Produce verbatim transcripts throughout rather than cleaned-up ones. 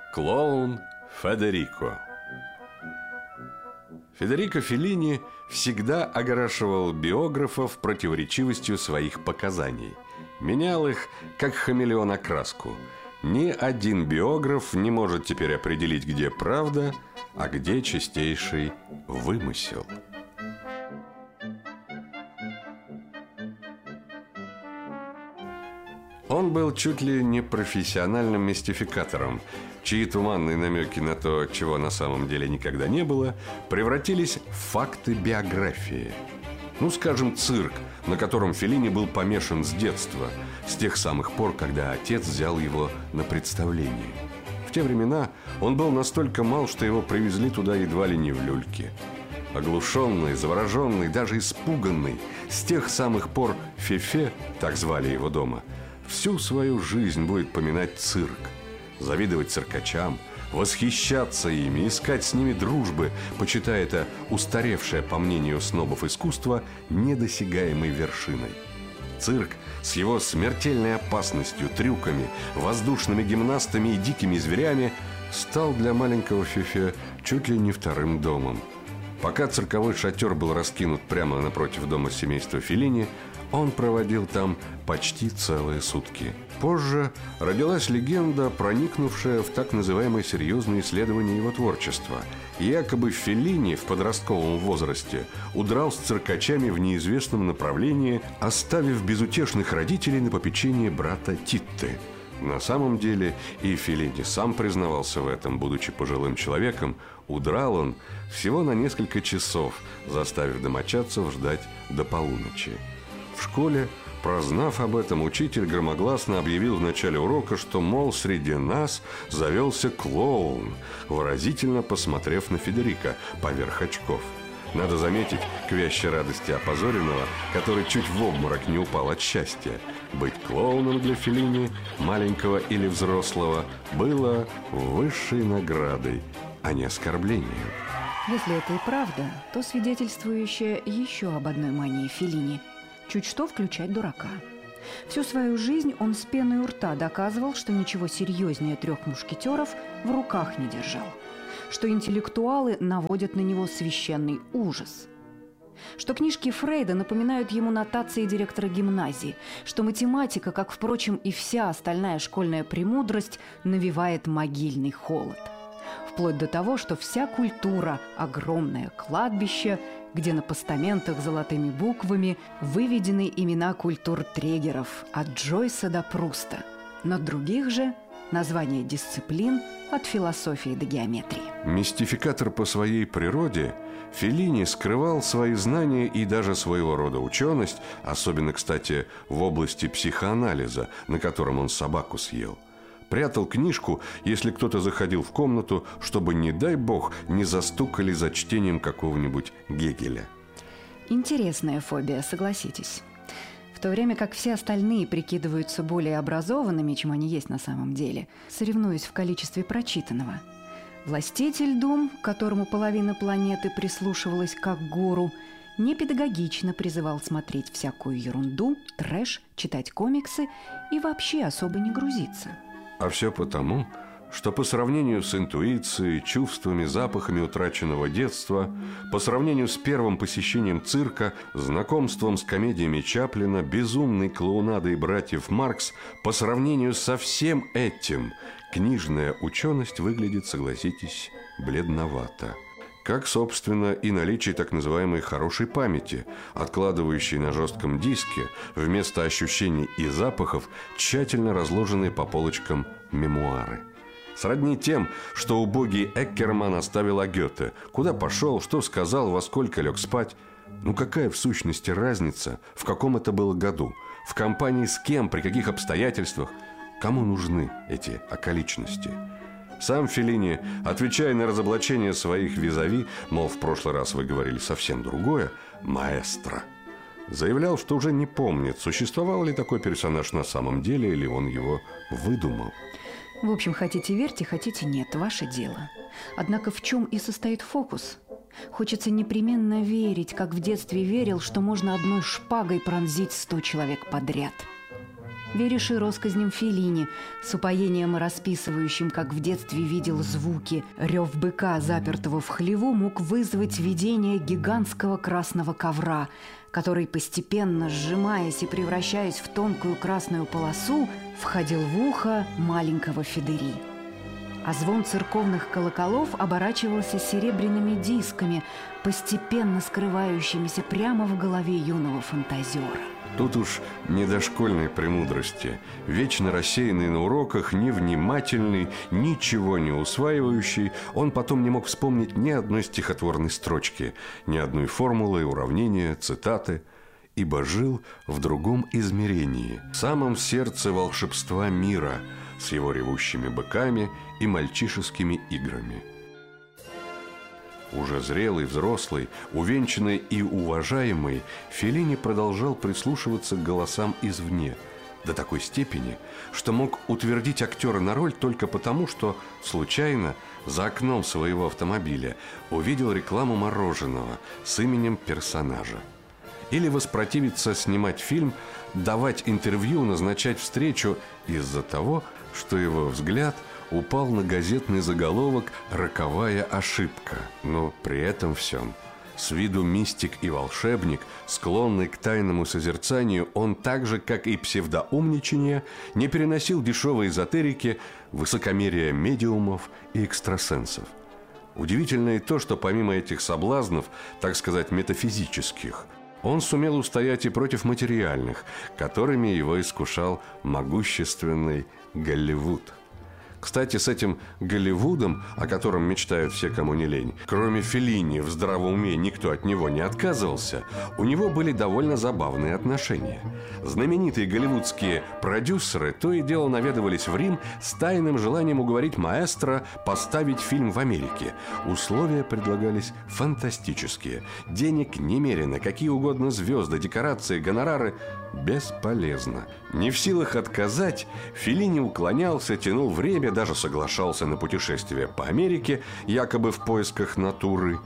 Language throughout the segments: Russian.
Клоун Федерико. Федерико Феллини всегда огораживал биографов противоречивостью своих показаний. Менял их, как хамелеон, окраску. Ни один биограф не может теперь определить, где правда, а где чистейший вымысел. Он был чуть ли не профессиональным мистификатором, чьи туманные намеки на то, чего на самом деле никогда не было, превратились в факты биографии. Ну, скажем, цирк, на котором Феллини был помешан с детства, с тех самых пор, когда отец взял его на представление. В те времена он был настолько мал, что его привезли туда едва ли не в люльке. Оглушенный, завороженный, даже испуганный, с тех самых пор Фефе, так звали его дома, всю свою жизнь будет поминать цирк, завидовать циркачам, восхищаться ими, искать с ними дружбы, почитая это устаревшее, по мнению снобов, искусство недосягаемой вершиной. Цирк с его смертельной опасностью, трюками, воздушными гимнастами и дикими зверями стал для маленького Фефе чуть ли не вторым домом. Пока цирковой шатер был раскинут прямо напротив дома семейства Феллини, он проводил там почти целые сутки. Позже родилась легенда, проникнувшая в так называемое серьезное исследование его творчества. Якобы Феллини в подростковом возрасте удрал с циркачами в неизвестном направлении, оставив безутешных родителей на попечение брата Титты. На самом деле и Феллини сам признавался в этом, будучи пожилым человеком, удрал он всего на несколько часов, заставив домочадцев ждать до полуночи. В школе, прознав об этом, учитель громогласно объявил в начале урока, что, мол, среди нас завелся клоун, выразительно посмотрев на Федерико поверх очков. Надо заметить, к вящей радости опозоренного, который чуть в обморок не упал от счастья, быть клоуном для Феллини, маленького или взрослого, было высшей наградой, а не оскорблением. Если это и правда, то свидетельствующее еще об одной мании Феллини – чуть что включать дурака. Всю свою жизнь он с пеной у рта доказывал, что ничего серьезнее трех мушкетеров в руках не держал, что интеллектуалы наводят на него священный ужас, что книжки Фрейда напоминают ему нотации директора гимназии, что математика, как, впрочем, и вся остальная школьная премудрость, навевает могильный холод. Вплоть до того, что вся культура – огромное кладбище, где на постаментах золотыми буквами выведены имена культур-трегеров от Джойса до Пруста. На других же – названия дисциплин от философии до геометрии. Мистификатор по своей природе, Феллини скрывал свои знания и даже своего рода ученость, особенно, кстати, в области психоанализа, на котором он собаку съел. Прятал книжку, если кто-то заходил в комнату, чтобы, не дай бог, не застукали за чтением какого-нибудь Гегеля. Интересная фобия, согласитесь. В то время как все остальные прикидываются более образованными, чем они есть на самом деле, соревнуясь в количестве прочитанного. Властитель дум, которому половина планеты прислушивалась как к гуру, непедагогично призывал смотреть всякую ерунду, трэш, читать комиксы и вообще особо не грузиться. А все потому, что по сравнению с интуицией, чувствами, запахами утраченного детства, по сравнению с первым посещением цирка, знакомством с комедиями Чаплина, безумной клоунадой братьев Маркс, по сравнению со всем этим, книжная ученость выглядит, согласитесь, бледновато. Как, собственно, и наличие так называемой хорошей памяти, откладывающей на жестком диске вместо ощущений и запахов тщательно разложенные по полочкам мемуары. Сродни тем, что убогий Эккерман оставил о Гёте, куда пошел, что сказал, во сколько лег спать. Ну какая в сущности разница, в каком это было году, в компании с кем, при каких обстоятельствах, кому нужны эти околичности? Сам Феллини, отвечая на разоблачение своих визави, мол, в прошлый раз вы говорили совсем другое, маэстро, заявлял, что уже не помнит, существовал ли такой персонаж на самом деле, или он его выдумал. В общем, хотите верьте, хотите нет, ваше дело. Однако в чем и состоит фокус? Хочется непременно верить, как в детстве верил, что можно одной шпагой пронзить сто человек подряд. Веришь и россказням Феллини, с упоением расписывающим, как в детстве видел звуки. Рев быка, запертого в хлеву, мог вызвать видение гигантского красного ковра, который, постепенно сжимаясь и превращаясь в тонкую красную полосу, входил в ухо маленького Федери. А звон церковных колоколов оборачивался серебряными дисками, постепенно скрывающимися прямо в голове юного фантазера. Тут уж не до школьной премудрости. Вечно рассеянный на уроках, невнимательный, ничего не усваивающий, он потом не мог вспомнить ни одной стихотворной строчки, ни одной формулы, уравнения, цитаты, ибо жил в другом измерении, в самом сердце волшебства мира, с его ревущими быками и мальчишескими играми. Уже зрелый, взрослый, увенчанный и уважаемый, Феллини продолжал прислушиваться к голосам извне, до такой степени, что мог утвердить актера на роль только потому, что случайно за окном своего автомобиля увидел рекламу мороженого с именем персонажа. Или воспротивиться снимать фильм, давать интервью, назначать встречу из-за того, что его взгляд упал на газетный заголовок «Роковая ошибка». Но при этом всем, с виду мистик и волшебник, склонный к тайному созерцанию, он так же, как и псевдоумничание, не переносил дешевой эзотерики, высокомерия медиумов и экстрасенсов. Удивительно и то, что помимо этих соблазнов, так сказать, метафизических, он сумел устоять и против материальных, которыми его искушал могущественный Голливуд. Кстати, с этим Голливудом, о котором мечтают все, кому не лень, кроме Феллини, в здравом уме никто от него не отказывался, у него были довольно забавные отношения. Знаменитые голливудские продюсеры то и дело наведывались в Рим с тайным желанием уговорить маэстро поставить фильм в Америке. Условия предлагались фантастические. Денег немерено, какие угодно звезды, декорации, гонорары. Бесполезно. Не в силах отказать, Феллини уклонялся, тянул время, даже соглашался на путешествие по Америке, якобы в поисках натуры.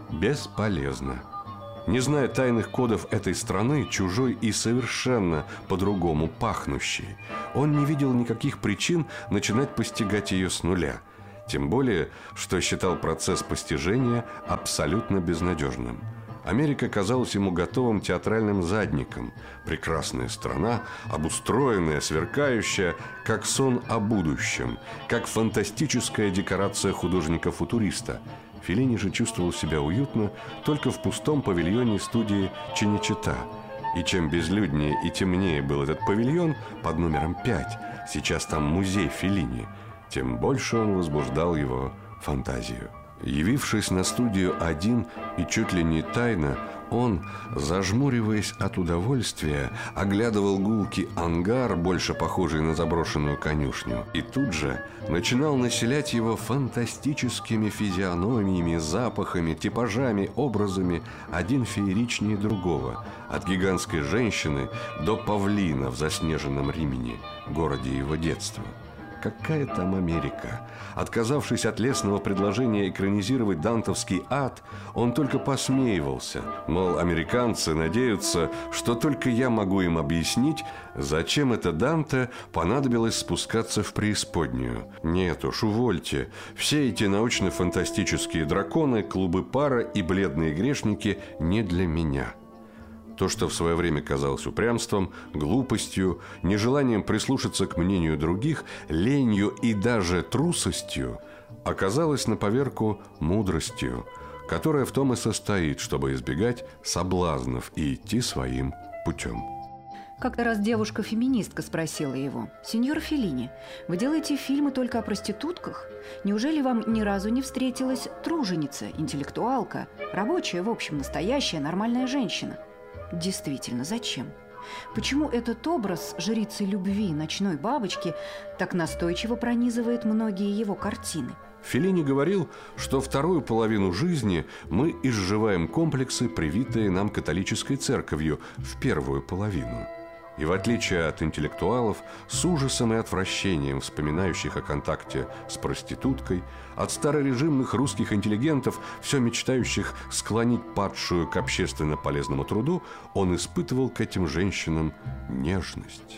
Бесполезно. Не зная тайных кодов этой страны, чужой и совершенно по-другому пахнущей, он не видел никаких причин начинать постигать ее с нуля. Тем более, что считал процесс постижения абсолютно безнадежным. Америка казалась ему готовым театральным задником. Прекрасная страна, обустроенная, сверкающая, как сон о будущем, как фантастическая декорация художника-футуриста. Феллини же чувствовал себя уютно только в пустом павильоне студии Чиничита. И чем безлюднее и темнее был этот павильон под номером пять, сейчас там музей Феллини, тем больше он возбуждал его фантазию. Явившись на студию один и чуть ли не тайно, он, зажмуриваясь от удовольствия, оглядывал гулкий ангар, больше похожий на заброшенную конюшню, и тут же начинал населять его фантастическими физиономиями, запахами, типажами, образами, один фееричнее другого, от гигантской женщины до павлина в заснеженном Римени, городе его детства. Какая там Америка? Отказавшись от лестного предложения экранизировать дантовский ад, он только посмеивался. Мол, американцы надеются, что только я могу им объяснить, зачем это Данте понадобилось спускаться в преисподнюю. Нет уж, увольте. Все эти научно-фантастические драконы, клубы пара и бледные грешники не для меня. То, что в свое время казалось упрямством, глупостью, нежеланием прислушаться к мнению других, ленью и даже трусостью, оказалось на поверку мудростью, которая в том и состоит, чтобы избегать соблазнов и идти своим путем. Как-то раз девушка-феминистка спросила его: «Сеньор Феллини, вы делаете фильмы только о проститутках? Неужели вам ни разу не встретилась труженица, интеллектуалка, рабочая, в общем, настоящая нормальная женщина?» Действительно, зачем? Почему этот образ жрицы любви, ночной бабочки, так настойчиво пронизывает многие его картины? Феллини говорил, что вторую половину жизни мы изживаем комплексы, привитые нам католической церковью, в первую половину. И в отличие от интеллектуалов, с ужасом и отвращением вспоминающих о контакте с проституткой, от старорежимных русских интеллигентов, все мечтающих склонить падшую к общественно полезному труду, он испытывал к этим женщинам нежность.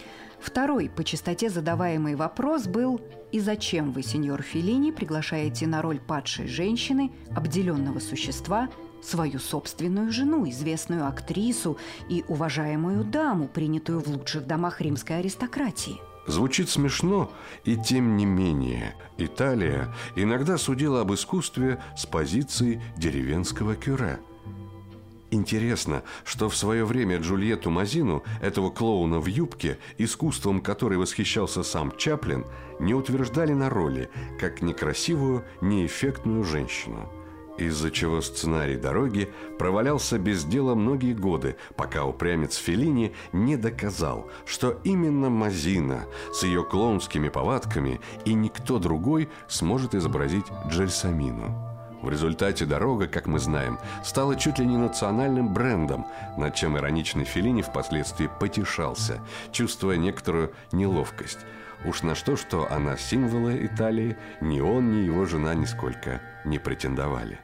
Второй по частоте задаваемый вопрос был: «И зачем вы, сеньор Феллини, приглашаете на роль падшей женщины, обделенного существа, свою собственную жену, известную актрису и уважаемую даму, принятую в лучших домах римской аристократии?» Звучит смешно, и тем не менее Италия иногда судила об искусстве с позиции деревенского кюре. Интересно, что в свое время Джульетту Мазину, этого клоуна в юбке, искусством которой восхищался сам Чаплин, не утверждали на роли, как некрасивую, неэффектную женщину. Из-за чего сценарий «Дороги» провалялся без дела многие годы, пока упрямец Феллини не доказал, что именно Мазина с ее клоунскими повадками и никто другой сможет изобразить Джельсомину. В результате «Дорога», как мы знаем, стала чуть ли не национальным брендом, над чем ироничный Феллини впоследствии потешался, чувствуя некоторую неловкость. Уж на что, что она символы Италии, ни он, ни его жена нисколько не претендовали.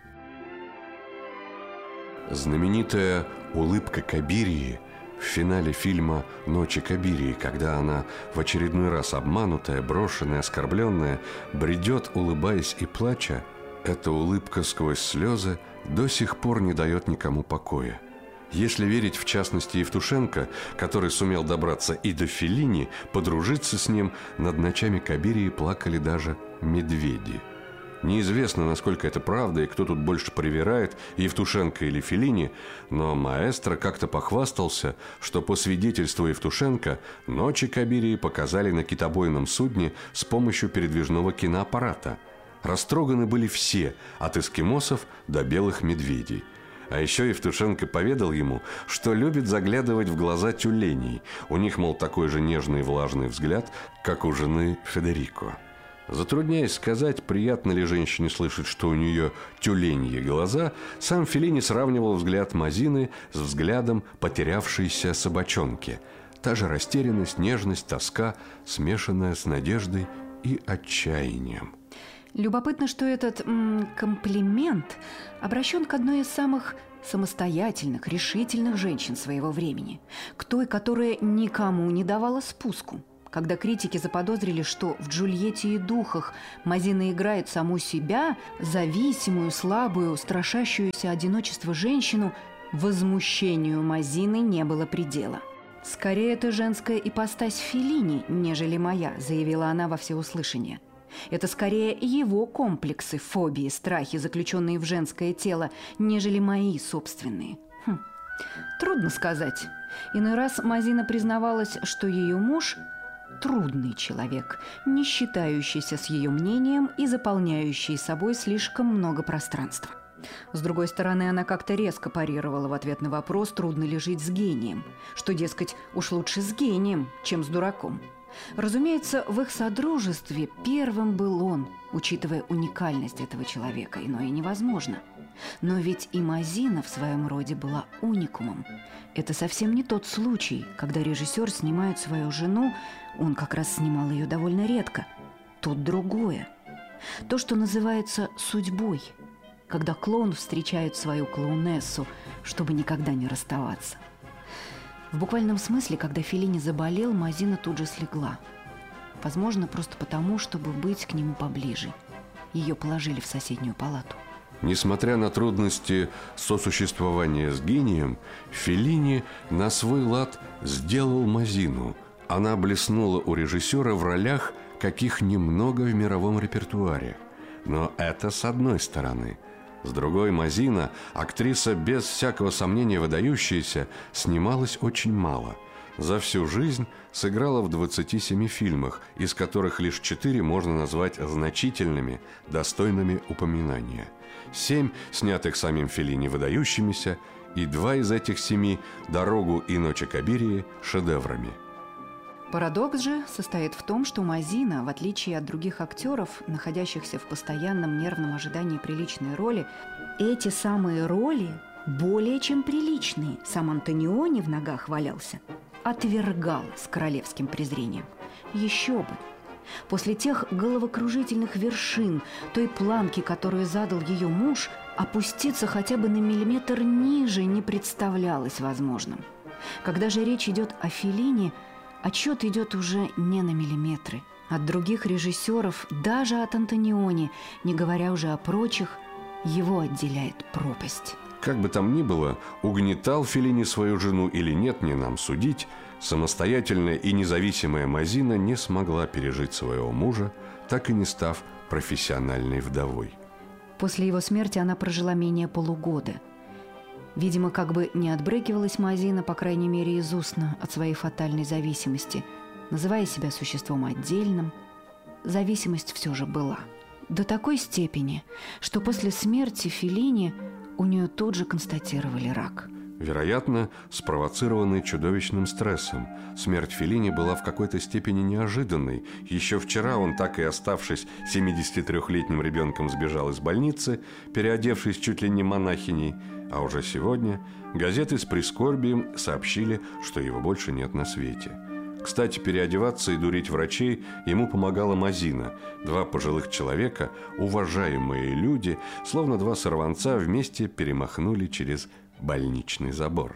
Знаменитая улыбка Кабирии в финале фильма «Ночи Кабирии», когда она, в очередной раз обманутая, брошенная, оскорбленная, бредет, улыбаясь и плача, эта улыбка сквозь слезы до сих пор не дает никому покоя. Если верить, в частности, Евтушенко, который сумел добраться и до Феллини, подружиться с ним, над ночами Кабирии плакали даже медведи. Неизвестно, насколько это правда и кто тут больше привирает, Евтушенко или Феллини, но маэстро как-то похвастался, что по свидетельству Евтушенко «Ночи Кабирии» показали на китобойном судне с помощью передвижного киноаппарата. Растроганы были все, от эскимосов до белых медведей. А еще Евтушенко поведал ему, что любит заглядывать в глаза тюленей. У них, мол, такой же нежный и влажный взгляд, как у жены Федерико. Затрудняясь сказать, приятно ли женщине слышать, что у нее тюленьи глаза, сам Феллини сравнивал взгляд Мазины с взглядом потерявшейся собачонки. Та же растерянность, нежность, тоска, смешанная с надеждой и отчаянием. Любопытно, что этот м, комплимент обращен к одной из самых самостоятельных, решительных женщин своего времени, к той, которая никому не давала спуску. Когда критики заподозрили, что в «Джульетте и духах» Мазина играет саму себя, зависимую, слабую, страшащуюся одиночества женщину, возмущению Мазины не было предела. «Скорее, это женская ипостась Феллини, нежели моя», – заявила она во всеуслышание. «Это скорее его комплексы, фобии, страхи, заключенные в женское тело, нежели мои собственные». Хм. Трудно сказать. Иной раз Мазина признавалась, что ее муж – трудный человек, не считающийся с ее мнением и заполняющий собой слишком много пространства. С другой стороны, она как-то резко парировала в ответ на вопрос, трудно ли жить с гением, что, дескать, уж лучше с гением, чем с дураком. Разумеется, в их содружестве первым был он, учитывая уникальность этого человека, иное невозможно. Но ведь и Мазина в своем роде была уникумом. Это совсем не тот случай, когда режиссер снимает свою жену, он как раз снимал ее довольно редко. Тут другое. То, что называется судьбой, когда клоун встречает свою клоунессу, чтобы никогда не расставаться. В буквальном смысле, когда Феллини заболел, Мазина тут же слегла. Возможно, просто потому, чтобы быть к нему поближе. Ее положили в соседнюю палату. Несмотря на трудности сосуществования с гением, Феллини на свой лад сделал Мазину. Она блеснула у режиссера в ролях, каких немного в мировом репертуаре. Но это с одной стороны. С другой, Мазина, актриса без всякого сомнения выдающаяся, снималась очень мало. За всю жизнь сыграла в двадцати семи фильмах, из которых лишь четыре можно назвать значительными, достойными упоминания. Семь, снятых самим Феллини выдающимися, и два из этих семи «Дорогу» и «Ночи Кабирии» шедеврами. Парадокс же состоит в том, что Мазина, в отличие от других актеров, находящихся в постоянном нервном ожидании приличной роли, эти самые роли, более чем приличные, сам Антониони в ногах валялся, отвергал с королевским презрением. Еще бы! После тех головокружительных вершин, той планки, которую задал ее муж, опуститься хотя бы на миллиметр ниже не представлялось возможным. Когда же речь идет о Феллини, Отсчет идет уже не на миллиметры. От других режиссеров, даже от Антониони, не говоря уже о прочих, его отделяет пропасть. Как бы там ни было, угнетал Феллини свою жену или нет, не нам судить, самостоятельная и независимая Мазина не смогла пережить своего мужа, так и не став профессиональной вдовой. После его смерти она прожила менее полугода. Видимо, как бы не отбрыкивалась Мазина, по крайней мере, из устно от своей фатальной зависимости, называя себя существом отдельным, зависимость все же была. До такой степени, что после смерти Феллини у нее тут же констатировали рак. Вероятно, спровоцированный чудовищным стрессом. Смерть Феллини была в какой-то степени неожиданной. Еще вчера он, так и оставшись семидесятитрёхлетним ребенком, сбежал из больницы, переодевшись чуть ли не монахиней. А уже сегодня газеты с прискорбием сообщили, что его больше нет на свете. Кстати, переодеваться и дурить врачей ему помогала Мазина. Два пожилых человека, уважаемые люди, словно два сорванца, вместе перемахнули через больничный забор.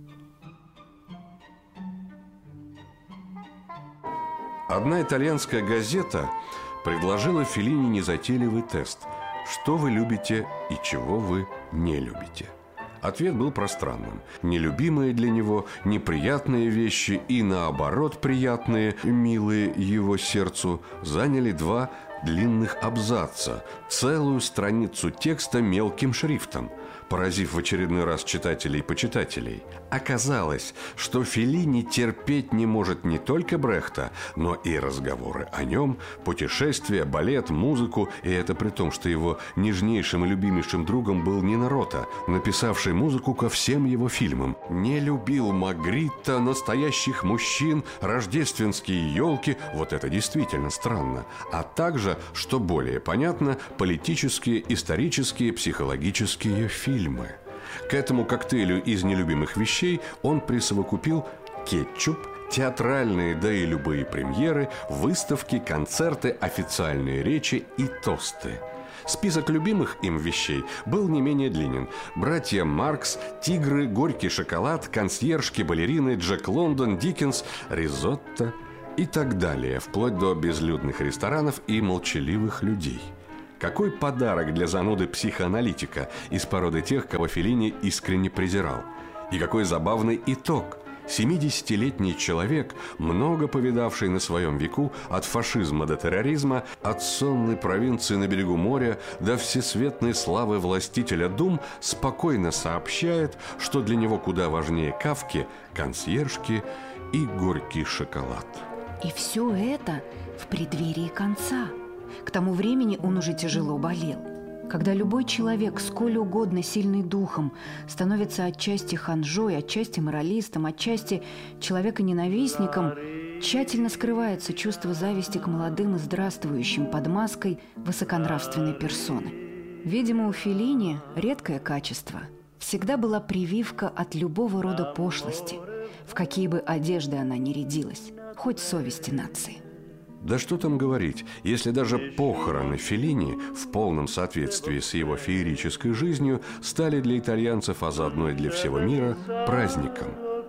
Одна итальянская газета предложила Феллини незатейливый тест: что вы любите и чего вы не любите. Ответ был пространным. Нелюбимые для него неприятные вещи и, наоборот, приятные, милые его сердцу, заняли два длинных абзаца, целую страницу текста мелким шрифтом, поразив в очередной раз читателей и почитателей. Оказалось, что Феллини терпеть не может не только Брехта, но и разговоры о нем, путешествия, балет, музыку, и это при том, что его нежнейшим и любимейшим другом был Нино Рота, написавший музыку ко всем его фильмам. Не любил Магритта, настоящих мужчин, рождественские елки, вот это действительно странно, а также, что более понятно, политические, исторические, психологические фильмы. К этому коктейлю из нелюбимых вещей он присовокупил кетчуп, театральные, да и любые премьеры, выставки, концерты, официальные речи и тосты. Список любимых им вещей был не менее длинен. Братья Маркс, тигры, горький шоколад, консьержки, балерины, Джек Лондон, Диккенс, ризотто и так далее, вплоть до безлюдных ресторанов и молчаливых людей. Какой подарок для зануды психоаналитика из породы тех, кого Феллини искренне презирал. И какой забавный итог. семидесятилетний человек, много повидавший на своем веку, от фашизма до терроризма, от сонной провинции на берегу моря до всесветной славы властителя дум, спокойно сообщает, что для него куда важнее Кафки, консьержки и горький шоколад. И все это в преддверии конца. К тому времени он уже тяжело болел. Когда любой человек, сколь угодно сильный духом, становится отчасти ханжой, отчасти моралистом, отчасти человека-ненавистником, тщательно скрывается чувство зависти к молодым и здравствующим под маской высоконравственной персоны. Видимо, у Феллини редкое качество. Всегда была прививка от любого рода пошлости, в какие бы одежды она ни рядилась, хоть совести нации. Да что там говорить, если даже похороны Феллини в полном соответствии с его феерической жизнью стали для итальянцев, а заодно и для всего мира, праздником.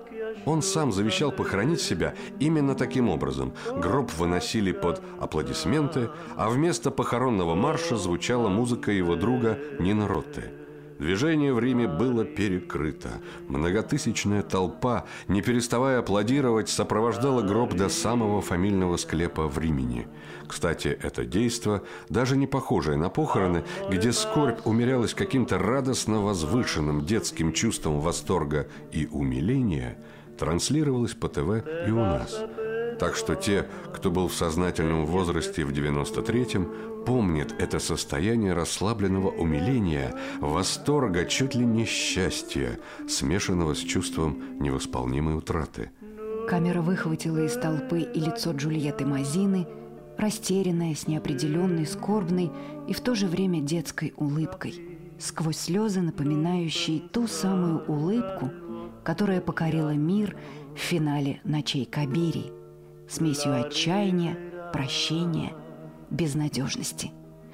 Он сам завещал похоронить себя именно таким образом. Гроб выносили под аплодисменты, а вместо похоронного марша звучала музыка его друга Нино Ротты. Движение в Риме было перекрыто. Многотысячная толпа, не переставая аплодировать, сопровождала гроб до самого фамильного склепа в Римени. Кстати, это действо, даже не похожее на похороны, где скорбь умерялась каким-то радостно возвышенным детским чувством восторга и умиления, транслировалось по ТВ и у нас. Так что те, кто был в сознательном возрасте в девяносто третьем, помнят это состояние расслабленного умиления, восторга, чуть ли не счастья, смешанного с чувством невосполнимой утраты. Камера выхватила из толпы и лицо Джульетты Мазины, растерянное, с неопределенной, скорбной и в то же время детской улыбкой, сквозь слезы, напоминающие ту самую улыбку, которая покорила мир в финале «Ночей Кабирии», смесью отчаяния, прощения, безнадежности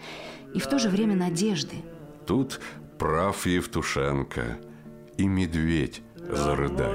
и в то же время надежды. Тут прав Евтушенко, и медведь зарыдает.